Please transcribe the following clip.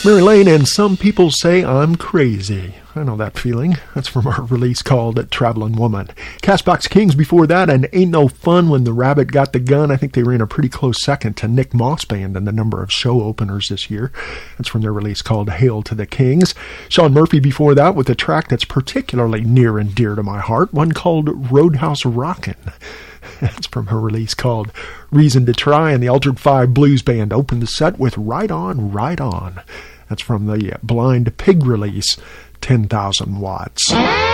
Mary Lane and Some People Say I'm Crazy. I know that feeling. That's from our release called Traveling Woman. Castbox Kings before that, and Ain't No Fun When the Rabbit Got the Gun. I think they ran a pretty close second to Nick Moss Band in the number of show openers this year. That's from their release called Hail to the Kings. Sean Murphy before that with a track that's particularly near and dear to my heart, one called Roadhouse Rockin'. That's from her release called Reason to Try, and the Altered Five Blues Band opened the set with Right On, Right On. That's from the Blind Pig release, 10,000 Watts.